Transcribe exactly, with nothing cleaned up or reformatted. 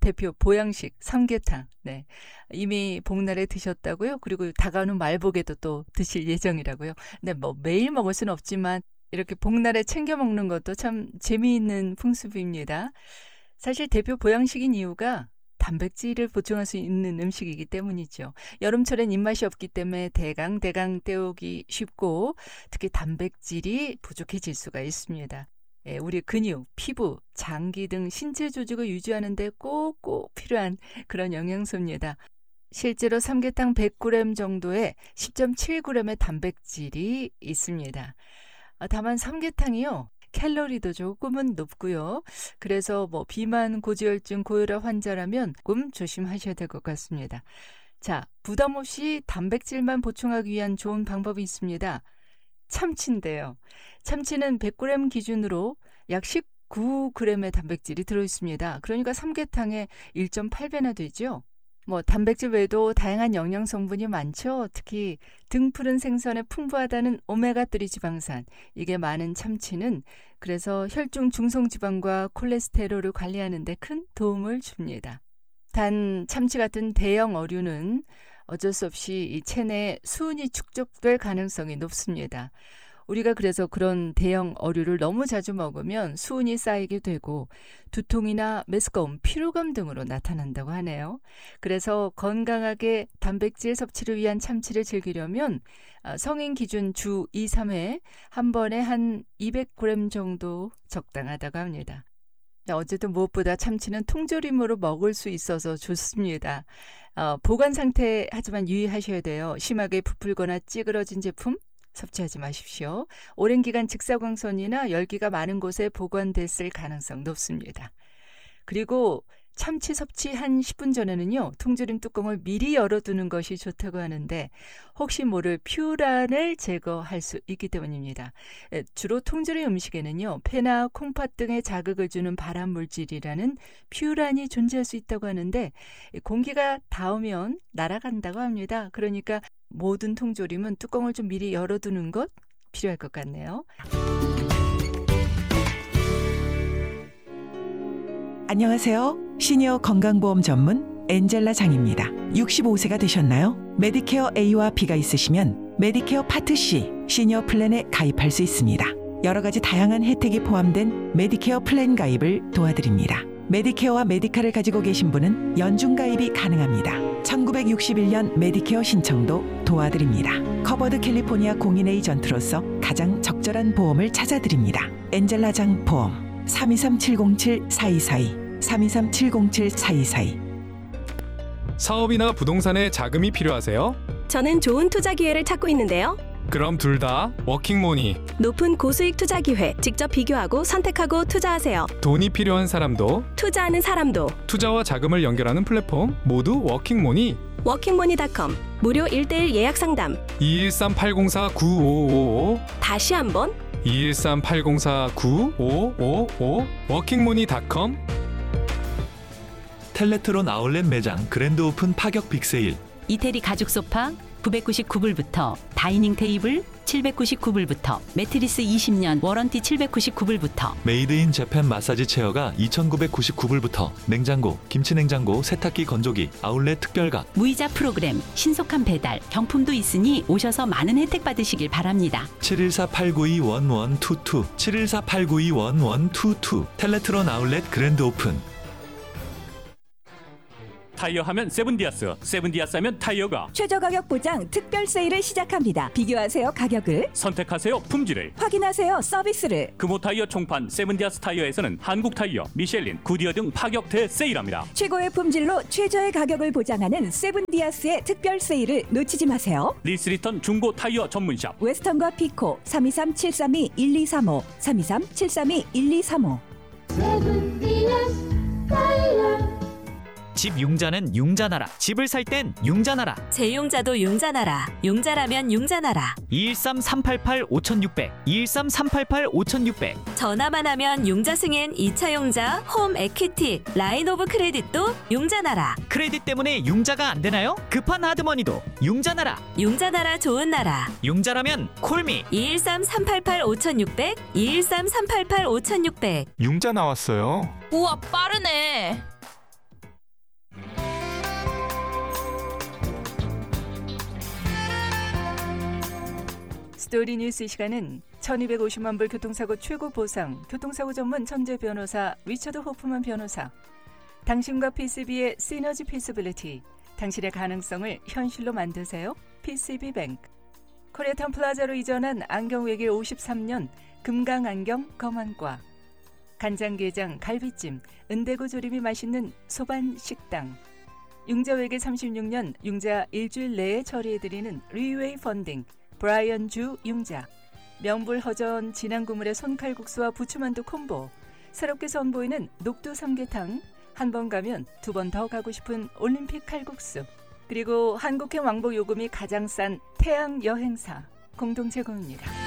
대표 보양식 삼계탕. 네. 이미 복날에 드셨다고요? 그리고 다가오는 말복에도 또 드실 예정이라고요? 네, 뭐 매일 먹을 수는 없지만 이렇게 복날에 챙겨 먹는 것도 참 재미있는 풍습입니다. 사실 대표 보양식인 이유가 단백질을 보충할 수 있는 음식이기 때문이죠. 여름철엔 입맛이 없기 때문에 대강 대강 때우기 쉽고 특히 단백질이 부족해질 수가 있습니다. 예, 우리 근육, 피부, 장기 등 신체 조직을 유지하는 데 꼭꼭 필요한 그런 영양소입니다. 실제로 삼계탕 백 그램 정도에 십 점 칠 그램의 단백질이 있습니다. 다만 삼계탕이요, 칼로리도 조금은 높고요. 그래서 뭐 비만, 고지혈증, 고혈압 환자라면 조금 조심하셔야 될 것 같습니다. 자, 부담 없이 단백질만 보충하기 위한 좋은 방법이 있습니다. 참치인데요. 참치는 백 그램 기준으로 약 십구 그램의 단백질이 들어있습니다. 그러니까 삼계탕의 일 점 팔 배나 되죠. 뭐 단백질 외에도 다양한 영양 성분이 많죠. 특히 등푸른 생선에 풍부하다는 오메가삼 지방산. 이게 많은 참치는 그래서 혈중 중성지방과 콜레스테롤을 관리하는 데 큰 도움을 줍니다. 단 참치 같은 대형 어류는 어쩔 수 없이 이 체내에 수은이 축적될 가능성이 높습니다. 우리가 그래서 그런 대형 어류를 너무 자주 먹으면 수은이 쌓이게 되고 두통이나 메스꺼움, 피로감 등으로 나타난다고 하네요. 그래서 건강하게 단백질 섭취를 위한 참치를 즐기려면 성인 기준 주 이, 삼 회 한 번에 한 이백 그램 정도 적당하다고 합니다. 어쨌든 무엇보다 참치는 통조림으로 먹을 수 있어서 좋습니다. 어, 보관 상태 하지만 유의하셔야 돼요. 심하게 부풀거나 찌그러진 제품 섭취하지 마십시오. 오랜 기간 직사광선이나 열기가 많은 곳에 보관됐을 가능성 높습니다. 그리고 참치 섭취 한 십 분 전에는요, 통조림 뚜껑을 미리 열어두는 것이 좋다고 하는데 혹시 모를 퓨란을 제거할 수 있기 때문입니다. 주로 통조림 음식에는요, 폐나 콩팥 등에 자극을 주는 발암 물질이라는 퓨란이 존재할 수 있다고 하는데 공기가 닿으면 날아간다고 합니다. 그러니까 모든 통조림은 뚜껑을 좀 미리 열어두는 것 필요할 것 같네요. 안녕하세요. 시니어 건강보험 전문 엔젤라 장입니다. 육십오 세가 되셨나요? 메디케어 A와 B가 있으시면 메디케어 파트 C 시니어 플랜에 가입할 수 있습니다. 여러 가지 다양한 혜택이 포함된 메디케어 플랜 가입을 도와드립니다. 메디케어와 메디카를 가지고 계신 분은 연중 가입이 가능합니다. 천구백육십일 년 메디케어 신청도 도와드립니다. 커버드 캘리포니아 공인 에이전트로서 가장 적절한 보험을 찾아드립니다. 엔젤라 장 보험 삼이삼 칠공칠 사이사이 삼이삼 칠공칠 사이사이. 사업이나 부동산에 자금이 필요하세요? 저는 좋은 투자 기회를 찾고 있는데요. 그럼 둘 다 워킹모니. 높은 고수익 투자 기회, 직접 비교하고 선택하고 투자하세요. 돈이 필요한 사람도 투자하는 사람도 투자와 자금을 연결하는 플랫폼 모두 워킹모니. 워킹모니닷컴 무료 일 대일 예약 상담 이일삼 팔공사 구오오오. 다시 한번 이일삼 팔공사 구오오오 워킹모니닷컴. 텔레트론 아울렛 매장 그랜드 오픈 파격 빅세일. 이태리 가죽 소파 구백구십구 불부터, 다이닝 테이블 칠백구십구 불부터, 매트리스 이십 년 워런티 칠백구십구 불부터, 메이드 인 재팬 마사지 체어가 이천구백구십구 불부터, 냉장고, 김치냉장고, 세탁기 건조기 아울렛 특별각. 무이자 프로그램, 신속한 배달, 경품도 있으니 오셔서 많은 혜택 받으시길 바랍니다. 칠일사 팔구이 일일이이 칠일사 팔구이 일일이이 텔레트론 아울렛 그랜드 오픈. 타이어 하면 세븐디아스, 세븐디아스 하면 타이어가 최저 가격 보장 특별 세일을 시작합니다. 비교하세요 가격을, 선택하세요 품질을, 확인하세요 서비스를. 금호 타이어 총판 세븐디아스 타이어에서는 한국 타이어, 미셸린, 구디어 등 파격 대세일합니다. 최고의 품질로 최저의 가격을 보장하는 세븐디아스의 특별 세일을 놓치지 마세요. 리스리턴 중고 타이어 전문샵 웨스턴과 피코 삼이삼 칠삼이 일이삼오 삼이삼 칠삼이 일이삼오. 세븐디아스 타이어. 집 융자는 융자나라. 집을 살 땐 융자나라. 재융자도 융자나라. 융자라면 융자나라. 이일삼 삼팔팔 오육공공 이일삼 삼팔팔 오육공공. 전화만 하면 융자 승인 이 차 융자, 홈 에퀴티, 라인 오브 크레딧도 융자나라. 크레딧 때문에 융자가 안 되나요? 급한 하드머니도 융자나라. 융자나라 좋은 나라. 융자라면 콜미. 이일삼 삼팔팔 오육공공 이일삼 삼팔팔 오육공공. 융자 나왔어요. 우와 빠르네. 스토리 뉴스 이 시간은 천이백오십만 불 교통사고 최고 보상, 교통사고 전문 천재 변호사 리처드 호프만 변호사, 당신과 피씨비의 시너지 피서빌리티, 당신의 가능성을 현실로 만드세요. 피씨비뱅크. 코리아타운 플라자로 이전한 안경외길 오십삼 년 금강안경 검안과, 간장게장, 갈비찜, 은대구 조림이 맛있는 소반식당, 융자외길 삼십육 년 융자 일주일 내에 처리해드리는 리웨이 펀딩 브라이언 주 융자, 명불허전 진한국물의 손칼국수와 부추만두 콤보, 새롭게 선보이는 녹두 삼계탕, 한 번 가면 두 번 더 가고 싶은 올림픽 칼국수, 그리고 한국행 왕복 요금이 가장 싼 태양 여행사 공동 제공입니다.